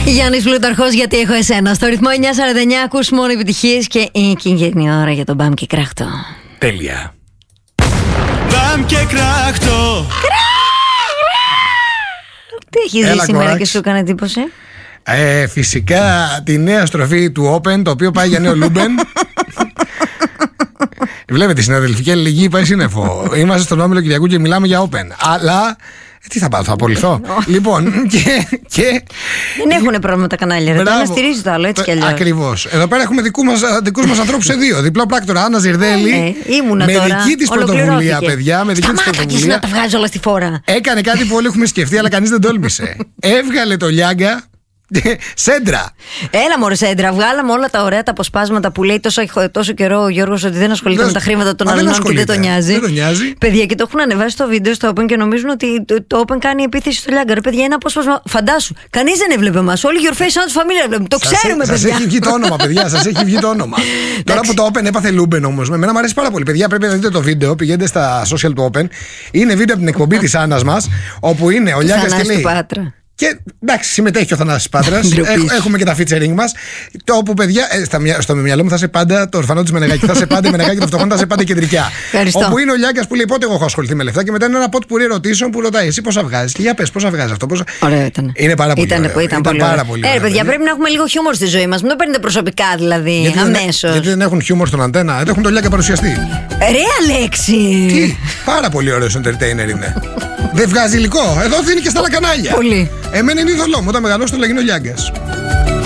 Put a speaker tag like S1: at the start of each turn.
S1: Γιάννης Πλούταρχος, γιατί έχω εσένα. Στο ρυθμό 949 ακούς μόνο επιτυχίες και είναι η ώρα για τον Μπαμ και Κράχτο.
S2: Τέλεια. Μπαμ και Κράχτο.
S1: Τι έχεις δει σήμερα και σου έκανε εντύπωση?
S2: Φυσικά τη νέα στροφή του Open, το οποίο πάει για νέο Λούμπεν. Βλέπετε, συναδελφική αλληλεγγύη πάει σύννεφο. Είμαστε στον Όμιλο Κυριακού και μιλάμε για Open. Αλλά τι θα πάω, θα απολυθώ. Λοιπόν, και. Δεν
S1: έχουν πρόβλημα τα κανάλια. Δεν να στηρίζει το άλλο, έτσι κι αλλιώς.
S2: Ακριβώς. Εδώ πέρα έχουμε δικούς μας ανθρώπους σε δύο. Διπλό πράκτορα, Άννα Ζιρδέλη.
S1: Ήμουνα
S2: με
S1: τώρα.
S2: δική της πρωτοβουλία, παιδιά. Με δική της πρωτοβουλία.
S1: Να τα βγάζει όλα στη φόρα.
S2: Έκανε κάτι που όλοι έχουμε σκεφτεί, αλλά κανείς δεν τόλμησε. Έβγαλε το Λιάγκα. Σέντρα.
S1: Έλα μωρέ σέντρα, βγάλαμε όλα τα ωραία τα αποσπάσματα που λέει τόσο καιρό ο Γιώργος ότι δεν ασχολείται με τα χρήματα των αλλών και δεν τον νοιάζει. Παιδιά, και το έχουν ανεβάσει στο βίντεο στο Open και νομίζουν ότι το Open κάνει επίθεση στο Λιάγκα. Ρε παιδιά, ένα απόσπασμα, φαντάσου. Κανείς δεν έβλεπε εμάς. Όλοι your face out family έβλεπε. Το ξέρουμε, παιδιά.
S2: Σας έχει βγει το όνομα, παιδιά. Σας έχει βγει το όνομα. Τώρα που το Open έπαθε Λούμπεν όμως, εμένα μου αρέσει πάρα πολύ. Παιδιά, πρέπει να δείτε το βίντεο. Πηγαίνετε στα social του Open. Είναι βίντεο από την εκπομπή της Άννας μας, όπου είναι ο Λιάγκας και λέει. Και εντάξει, συμμετέχει και ο Θανάσης Πάτρας. Έχουμε και τα featuring μας. Το όπου, παιδιά, στο μυαλό μου θα είσαι πάντα το ορφανό της Μενεγάκη. Θα είσαι πάντα η Μενεγάκη των φτωχών, θα είσαι πάντα κεντρικιά. Όπου είναι ο Λιάγκας που λέει: πότε εγώ έχω ασχοληθεί με λεφτά. Και μετά είναι ένα ποτ πουρί ερωτήσεων που ρωτάει: εσύ πόσα βγάζεις. Και για πες, πόσα βγάζεις αυτό.
S1: Ωραία ήταν.
S2: Είναι πάρα πολύ.
S1: Ήταν πάρα πολύ. Παιδιά, πρέπει να έχουμε λίγο χιούμορ στη ζωή μας. Μην το παίρνετε προσωπικά δηλαδή. Αμέσως.
S2: Γιατί δεν έχουν χιούμορ στον αντένα. Δεν έχουν το Λιάγκα παρουσιαστή.
S1: Ρε Αλέξη.
S2: Τι, πάρα πολύ ωραίο entertainer είναι. Δεν βγάζει υλικό. Εδώ δίνει και στα άλλα κανάλια.
S1: Πολύ.
S2: Εμένα είναι είδωλό μου. Όταν μεγαλώσω το λέγει ο Λιάγκας.